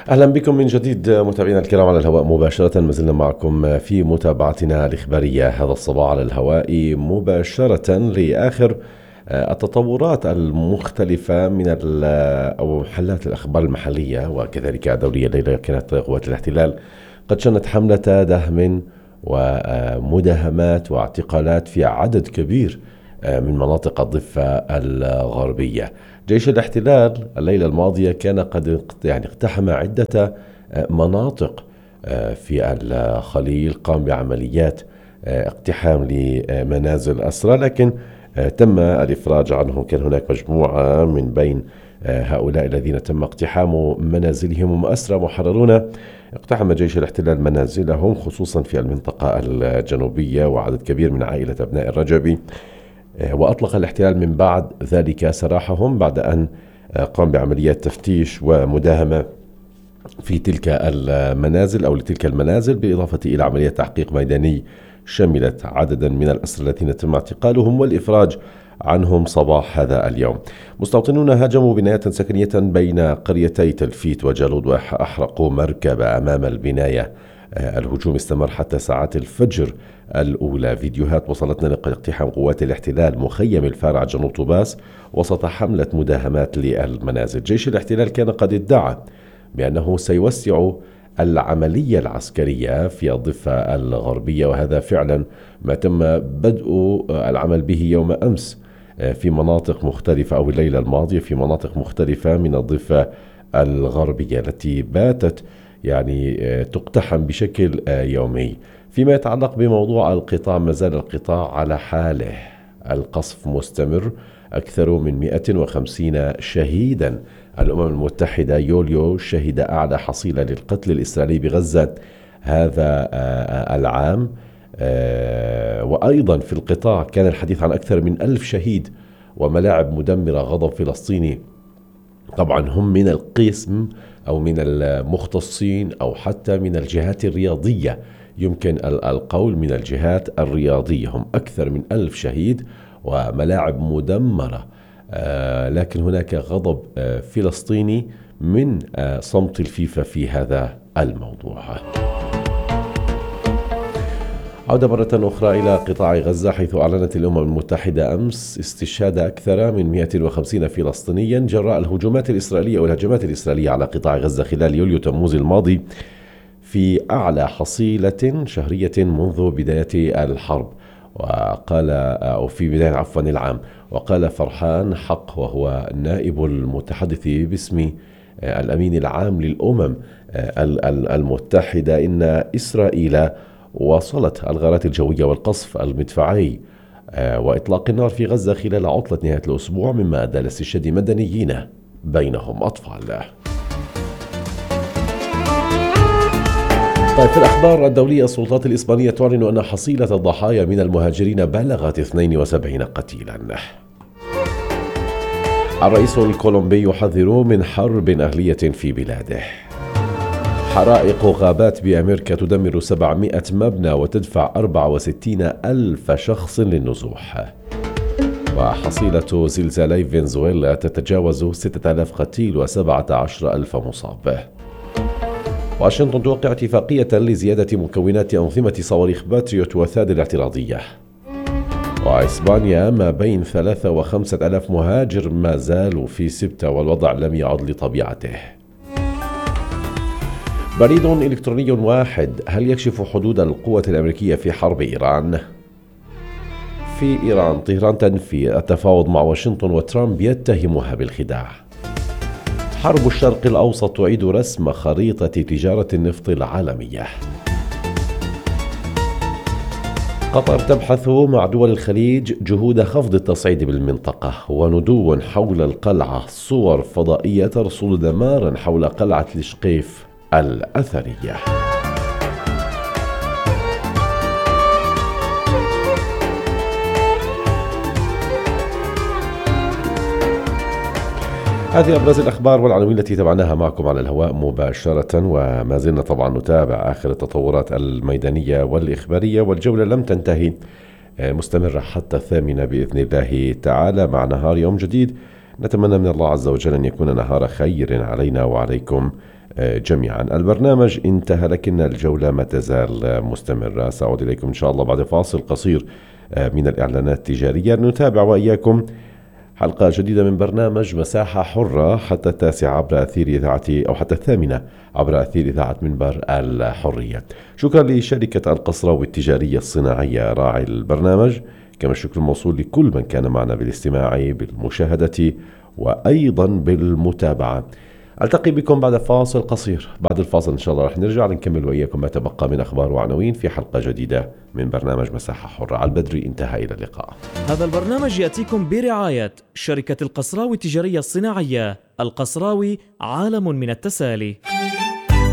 أهلا بكم من جديد متابعينا الكرام على الهواء مباشرة. ما زلنا معكم في متابعتنا الإخبارية هذا الصباح على الهواء مباشرة لآخر التطورات المختلفة من أو محلات الأخبار المحلية وكذلك الدولية. الليلة كانت قوات الاحتلال قد شنت حملة دهم ومداهمات واعتقالات في عدد كبير من مناطق الضفة الغربية. جيش الاحتلال الليلة الماضية كان قد اقتحم عدة مناطق في الخليل، قام بعمليات اقتحام لمنازل أسرى، لكن تم الإفراج عنهم. كان هناك مجموعة من بين هؤلاء الذين تم اقتحام منازلهم وأسرى محررون اقتحم جيش الاحتلال منازلهم خصوصا في المنطقة الجنوبية، وعدد كبير من عائلة أبناء الرجبي، وأطلق الاحتلال من بعد ذلك سراحهم بعد أن قام بعمليات تفتيش ومداهمة في تلك المنازل أو لتلك المنازل، بالإضافة إلى عملية تحقيق ميداني شملت عددا من الأسرى الذين تم اعتقالهم والإفراج عنهم صباح هذا اليوم. مستوطنون هاجموا بناية سكنية بين قريتي تلفيت وجالود وأحرقوا مركبة أمام البناية. الهجوم استمر حتى ساعات الفجر الأولى. فيديوهات وصلتنا لاقتحام قوات الاحتلال مخيم الفارع جنوب طوباس وسط حملة مداهمات للمنازل. جيش الاحتلال كان قد ادعى بأنه سيوسع العملية العسكرية في الضفة الغربية، وهذا فعلا ما تم بدء العمل به يوم أمس في مناطق مختلفة، أو الليلة الماضية في مناطق مختلفة من الضفة الغربية التي باتت تقتحم بشكل يومي. فيما يتعلق بموضوع القطاع، ما زال القطاع على حاله، القصف مستمر، أكثر من 150 شهيدا. الأمم المتحدة يوليو شهد أعلى حصيلة للقتل الإسرائيلي بغزة هذا العام، وأيضا في القطاع كان الحديث عن أكثر من 1000 شهيد وملاعب مدمرة. غضب فلسطيني طبعا هم من القسم أو من المختصين أو حتى من الجهات الرياضية، يمكن القول من الجهات الرياضية، هم أكثر من 1000 شهيد وملاعب مدمرة. لكن هناك غضب فلسطيني من صمت الفيفا في هذا الموضوع. عودة مرة أخرى إلى قطاع غزة، حيث أعلنت الأمم المتحدة أمس استشهاد أكثر من 150 فلسطينيا جراء الهجومات الإسرائيلية والهجمات الإسرائيلية على قطاع غزة خلال يوليو تموز الماضي، في أعلى حصيلة شهرية منذ بداية الحرب. وقال أو في بداية العام، وقال فرحان حق وهو نائب المتحدث باسم الأمين العام للأمم المتحدة إن إسرائيل واصلت الغارات الجوية والقصف المدفعي وإطلاق النار في غزة خلال عطلة نهاية الأسبوع، مما أدى لاستشهاد مدنيين بينهم أطفال. طيب، في الأخبار الدولية، السلطات الإسبانية تعلن أن حصيلة الضحايا من المهاجرين بلغت 72 قتيلا. الرئيس الكولومبي يحذر من حرب أهلية في بلاده. حرائق غابات بأمريكا تدمر 700 مبنى وتدفع 64 ألف شخص للنزوح. وحصيلة زلزالي فنزويلا تتجاوز 6000 قتيل و17 ألف مصاب. واشنطن توقع اتفاقية لزيادة مكونات أنظمة صواريخ باتريوت وثاد الاعتراضية. وإسبانيا ما بين 3 و5 ألاف مهاجر ما زالوا في سبتة والوضع لم يعد لطبيعته. بريد إلكتروني واحد، هل يكشف حدود القوة الأمريكية في حرب إيران؟ في إيران، طهران تنفي التفاوض مع واشنطن وترامب يتهمها بالخداع. حرب الشرق الأوسط تعيد رسم خريطة تجارة النفط العالمية. قطر تبحث مع دول الخليج جهود خفض التصعيد بالمنطقة. وندو حول القلعة، صور فضائية ترصد دمارا حول قلعة لشقيف الأثرية. هذه أبرز الأخبار والعناوين التي تابعناها معكم على الهواء مباشرة، وما زلنا طبعا نتابع آخر التطورات الميدانية والإخبارية، والجولة لم تنتهي، مستمرة حتى 8 بإذن الله تعالى مع نهار يوم جديد. نتمنى من الله عز وجل أن يكون نهار خير علينا وعليكم جميعا. البرنامج انتهى لكن الجولة ما تزال مستمرة. سأعود إليكم إن شاء الله بعد فاصل قصير من الإعلانات التجارية. نتابع وإياكم حلقة جديدة من برنامج مساحة حرة حتى 9 عبر أثير إذاعة، أو حتى 8 عبر أثير إذاعة منبر الحرية. شكرا لشركة القصراوي التجارية الصناعية راعي البرنامج، كما الشكر الموصول لكل من كان معنا بالاستماع بالمشاهدة وأيضا بالمتابعة. ألتقي بكم بعد فاصل قصير. بعد الفاصل إن شاء الله رح نرجع لنكمل وإياكم ما تبقى من أخبار وعناوين في حلقة جديدة من برنامج مساحة حرة. على البدري انتهى، إلى اللقاء. هذا البرنامج يأتيكم برعاية شركة القصراوي التجارية الصناعية. القصراوي عالم من التسالي.